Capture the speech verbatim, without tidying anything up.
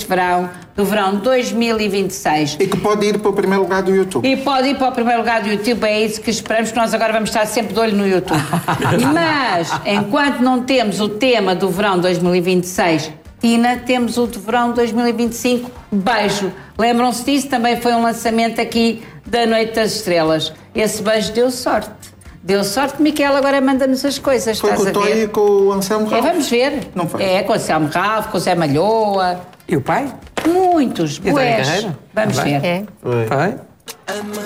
verão, do verão dois mil e vinte e seis. E que pode ir para o primeiro lugar do YouTube. E pode ir para o primeiro lugar do YouTube, é isso que esperamos, que nós agora vamos estar sempre de olho no YouTube. Mas, enquanto não temos o tema do verão dois mil e vinte e seis, Tina, temos o de verão dois mil e vinte e cinco, beijo. Lembram-se disso? Também foi um lançamento aqui da Noite das Estrelas. Esse beijo deu sorte. Deu sorte, Miquel agora manda-nos as coisas. Foi com o Toy e com o Anselmo Ralph? É, vamos ver. Não foi? É, com o Anselmo Ralph, com o Zé Malhoa. E o pai? Muitos, E a Dani bués. Carreira? Vamos Também? ver. É. Foi. Foi?